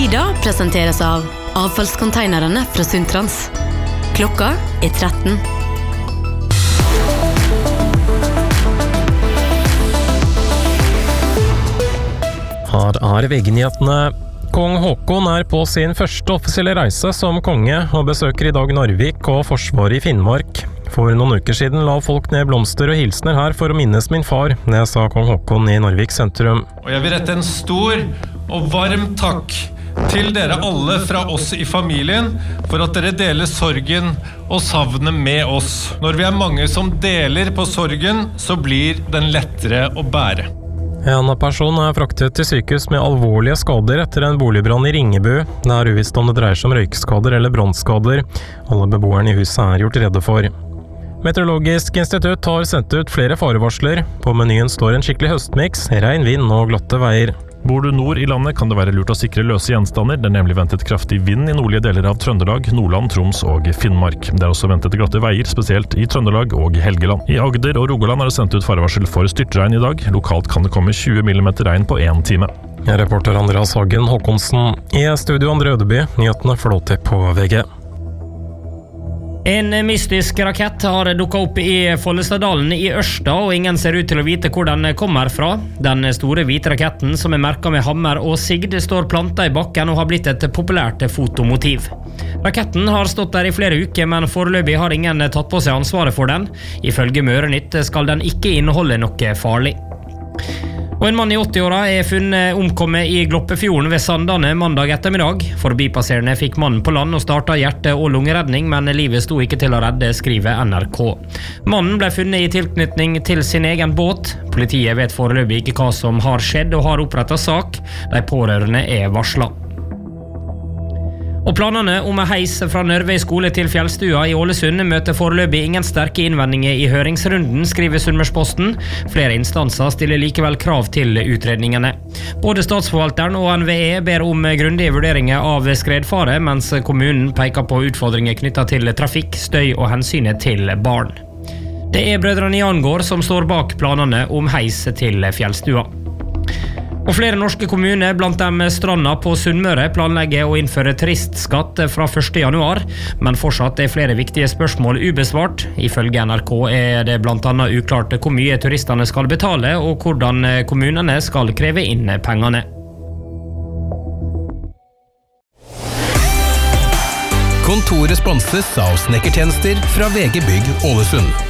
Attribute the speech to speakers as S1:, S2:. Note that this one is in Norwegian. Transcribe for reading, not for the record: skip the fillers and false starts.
S1: Lyda presenteres av avfallskonteinerne fra Sundtrans. Klokka 13.
S2: Her VG-nyhetene. Kong Håkon på sin første offisielle reise som konge og besøker i dag Narvik og Forsvaret i Finnmark. For noen uker siden la folk ned blomster og hilsner her for å minnes min far, det sa kong Håkon i Narvik sentrum.
S3: Og jeg vil rette en stor og varm takk til dere alle fra oss i familien for at dere deler sorgen og savnet med oss. Når vi mange som deler på sorgen, så blir den lettere å bære.
S2: En person fraktet til sykehus med alvorlige skader etter en boligbrann i Ringebu. Det uvisst om det dreier seg om røykskader eller brannskader. Alle beboerne i huset gjort redde for. Meteorologisk institutt har sendt ut flere farevarsler. På menyen står en skikkelig høstmix, regn, vind og glatte veier.
S4: Bor du nord i landet kan det være lurt å sikre løse gjenstander. Det nemlig ventet kraftig vind i nordlige deler av Trøndelag, Nordland, Troms og Finnmark. Det også ventet glatte veier, spesielt i Trøndelag og Helgeland. I Agder og Rogaland det sendt ut farevarsel for styrtregn i dag. Lokalt kan det komme 20 mm regn på 1 time.
S2: Reporter Andreas Hagen Håkonsen. I studio Andre Ødeby, nyhetene flåter på VG.
S5: En mystisk rakett har dukket opp i Follestadalen i Ørsta, og ingen ser ut til å vite hvor den kommer fra. Den store hvite raketten, som merket med hammer og sigd, står plantet i bakken og har blitt et populært fotomotiv. Raketten har stått der i flere uker, men foreløpig har ingen tatt på seg ansvaret for den. Ifølge Mørenytt skal den ikke inneholde noe farlig. Og en mann i 80-åra funnet omkommet i Gloppefjorden ved Sandane mandag ettermiddag. Forbipasserende fikk mannen på land og startet hjerte- og lungeredning, men livet sto ikke til å redde, skriver NRK. Mannen ble funnet i tilknytning til sin egen båt. Politiet vet foreløpig ikke hva som har skjedd og har opprettet sak. De pårørende varslet. Og planene om en heis fra Nørvei skole til Fjellstua i Ålesund møter foreløpig ingen sterke innvendinger i høringsrunden, skriver Sunnmørsposten. Flere instanser stiller likevel krav til utredningene. Både statsforvalteren og NVE ber om grundige vurderinger av skredfare, mens kommunen peker på utfordringer knyttet til trafikk, støy og hensynet til barn. Det brødrene Jangård som står bak planene om heis til Fjellstua. Og flere norske kommuner, blant dem Stranda på Sunnmøre, planlegger å innføre turistskatt fra 1. januar, men fortsatt flere viktige spørsmål ubesvart. Ifølge NRK det blant annet uklart hvor mye turistene skal betale, og hvordan kommunene skal kreve inn pengene.
S6: Kontoret sponses av snekkertjenester fra VG Bygg Ålesund.